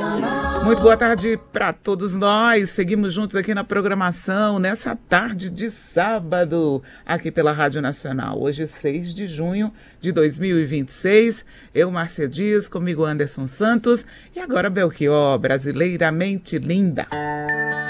Muito boa tarde para todos nós. Seguimos juntos aqui na programação, nessa tarde de sábado, aqui pela Rádio Nacional. Hoje, 6 de junho de 2026. Eu, Márcia Dias, comigo Anderson Santos. E agora, Belchior, Brasileiramente Linda.